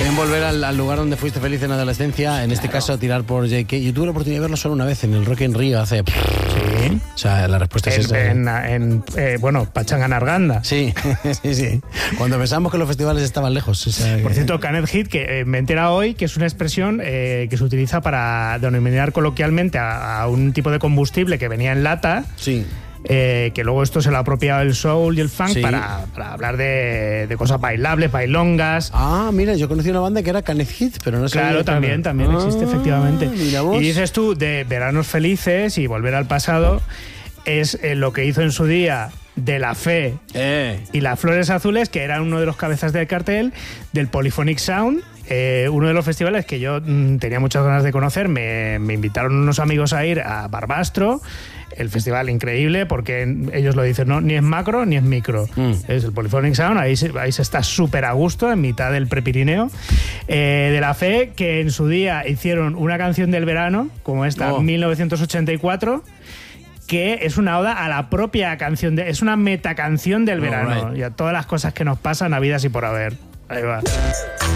Quieren volver al lugar donde fuiste feliz en la adolescencia, en este caso tirar por J.K. Yo tuve la oportunidad de verlo solo una vez en el Rock in Rio hace... Sí. O sea, la respuesta es esa. Bueno, Pachanganarganda. Sí, sí. Cuando pensamos que los festivales estaban lejos. O sea, Por cierto, Canet Hit, que me he enterado hoy que es una expresión que se utiliza para denominar coloquialmente a un tipo de combustible que venía en lata. Sí. Que luego esto se lo ha apropiado el soul y el funk Sí. para hablar de cosas bailables, bailongas. Ah, mira, yo conocí una banda que era Canet Hit, pero no sé. Claro, también existe, efectivamente. Mira vos. Y dices tú de veranos felices y volver al pasado, es lo que hizo en su día De La Fe y Las Flores Azules, que era uno de los cabezas del cartel del Polyphonic Sound. Uno de los festivales que yo tenía muchas ganas de conocer. Me invitaron unos amigos a ir a Barbastro. El festival increíble, porque ellos lo dicen, no, ni es macro ni es micro. Es el Polyphonic Sound, ahí se está súper a gusto, en mitad del Prepirineo. De La Fe, que en su día hicieron una canción del verano, como esta, 1984, que es una oda a la propia canción, es una metacanción del verano, y a todas las cosas que nos pasan, habidas y por haber. Ahí va.